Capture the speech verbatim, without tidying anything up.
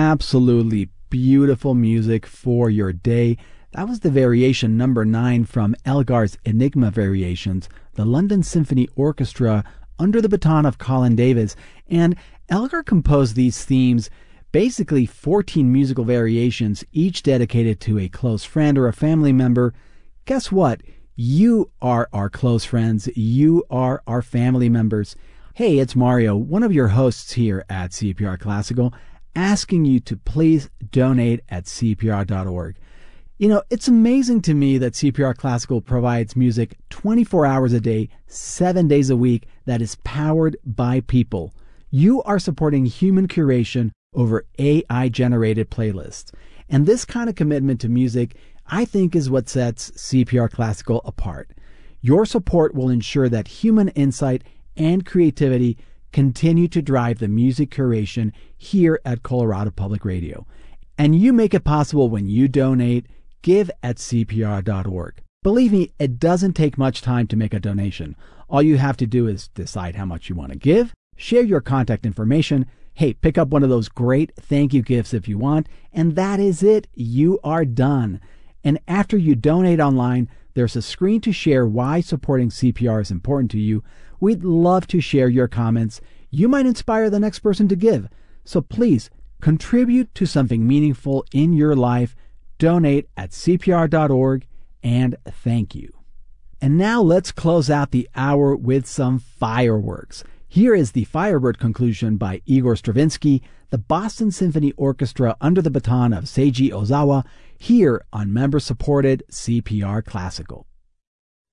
absolutely beautiful music for your day. That was the variation number nine from Elgar's Enigma Variations, the London Symphony Orchestra under the baton of Colin Davis. And Elgar composed these themes, basically fourteen musical variations, each dedicated to a close friend or a family member. Guess what? You are our close friends. You are our family members. Hey, it's Mario, one of your hosts here at C P R Classical, asking you to please donate at C P R dot org. You know, it's amazing to me that C P R Classical provides music twenty-four hours a day, seven days a week, that is powered by people. You are supporting human curation over A I-generated playlists. And this kind of commitment to music, I think, is what sets C P R Classical apart. Your support will ensure that human insight and creativity continue to drive the music curation here at Colorado Public Radio. And you make it possible when you donate. Give at C P R dot org. Believe me, it doesn't take much time to make a donation. All you have to do is decide how much you want to give, share your contact information, hey, pick up one of those great thank you gifts if you want, and that is it. You are done. And after you donate online, there's a screen to share why supporting C P R is important to you. We'd love to share your comments. You might inspire the next person to give. So please contribute to something meaningful in your life. Donate at C P R dot org, and thank you. And now let's close out the hour with some fireworks. Here is the Firebird conclusion by Igor Stravinsky, the Boston Symphony Orchestra under the baton of Seiji Ozawa, here on member-supported C P R Classical.